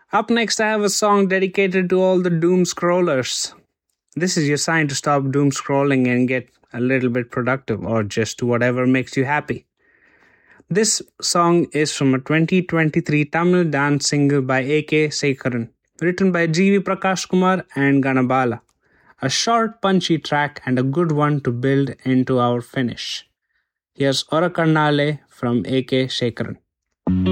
Up next, I have a song dedicated to all the doom scrollers. This is your sign to stop doom scrolling and get a little bit productive, or just do whatever makes you happy. This song is from a 2023 Tamil dance single by A.K. Sekharan, written by G.V. Prakash Kumar and Ganabala. A short, punchy track and a good one to build into our finish. Here's Ora Karnale from A.K. Sekharan.